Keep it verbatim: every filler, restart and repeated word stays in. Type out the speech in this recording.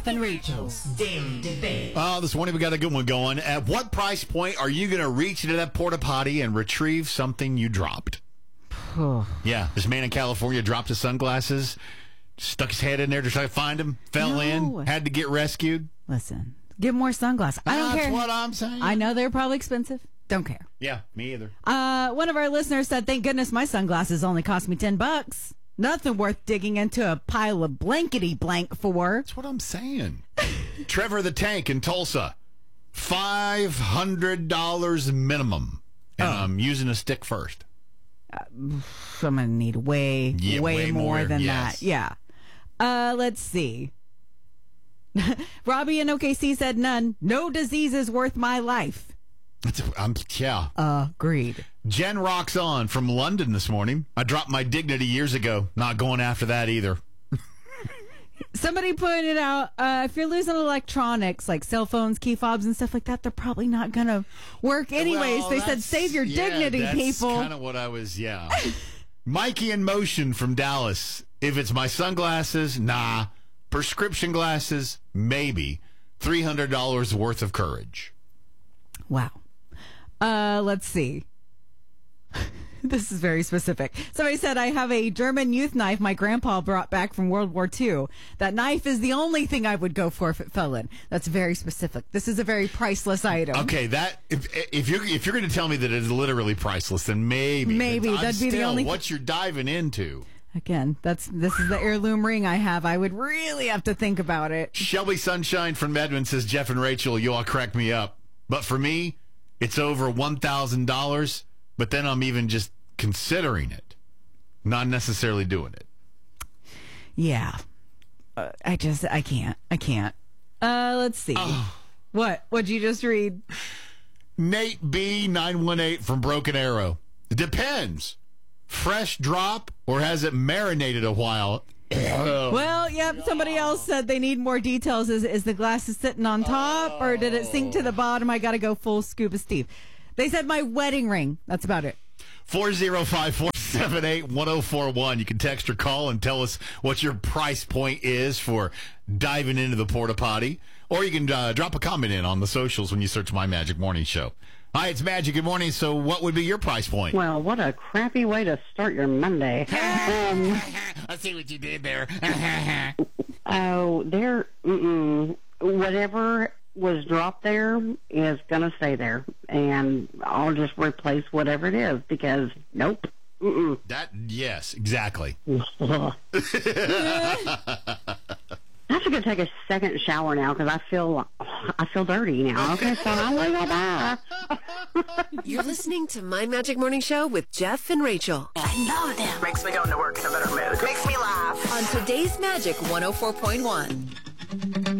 and Rachel's Daily Debate. Oh, this morning we got a good one going. At what price point are you going to reach into that porta potty and retrieve something you dropped? Yeah, this man in California dropped his sunglasses, stuck his head in there to try to find him, fell No. in, had to get rescued. Listen, get more sunglasses. I don't That's care. what I'm saying. I know they're probably expensive. Don't care. Yeah, me either. Uh, one of our listeners said, thank goodness my sunglasses only cost me ten bucks. Nothing worth digging into a pile of blankety blank for. That's what I'm saying. Trevor the Tank in Tulsa, five hundred dollars minimum. And Oh. I'm using a stick first. I'm going to need way, Yeah, way, way more, more, than yes. that. Yeah. Uh, let's see. Robbie in O K C said none. No disease is worth my life. That's, I'm, yeah. Agreed. Jen rocks on from London this morning. I dropped my dignity years ago. Not going after that either. Somebody pointed out, uh, if you're losing electronics like cell phones, key fobs, and stuff like that, they're probably not going to work anyways. Well, they said, that's- save your yeah, dignity, that's people. kind of what I was, yeah. Mikey in Motion from Dallas. If it's my sunglasses, nah. Prescription glasses, maybe. three hundred dollars worth of courage. Wow. Uh, let's see. This is very specific. Somebody said, I have a German youth knife my grandpa brought back from World War Two. That knife is the only thing I would go for if it fell in. That's very specific. This is a very priceless item. Okay, that if if you're if you're going to tell me that it's literally priceless, then maybe Maybe, But I'm that'd be the still, only- what you're diving into. Again, that's this is the heirloom ring I have. I would really have to think about it. Shelby Sunshine from Edmond says, Jeff and Rachel, you all crack me up. But for me, it's over one thousand dollars, but then I'm even just considering it, not necessarily doing it. Yeah. Uh, I just, I can't. I can't. Uh, let's see. Oh. What? What'd you just read? Nate B nine one eight from Broken Arrow. It depends. Fresh drop or has it marinated a while? Well, yep, somebody else said they need more details. Is is the glasses sitting on top or did it sink to the bottom? I got to go full Scuba Steve. They said my wedding ring. That's about it. four oh five, four seven eight, one oh four one. You can text or call and tell us what your price point is for diving into the porta potty. Or you can uh, drop a comment in on the socials when you search My Magic Morning Show. Hi, it's Magic. Good morning. So what would be your price point? Well, what a crappy way to start your Monday. um, I see what you did there. oh, there, mm-mm. Whatever was dropped there is going to stay there. And I'll just replace whatever it is because, nope. Mm-mm. That, yes, exactly. I have to go take a second shower now because I feel I feel dirty now. Okay, so I'm going to go bye. You're listening to My Magic Morning Show with Jeff and Rachel. I know them. Makes me go into work in a better mood. Makes me laugh. On today's Magic one oh four point one.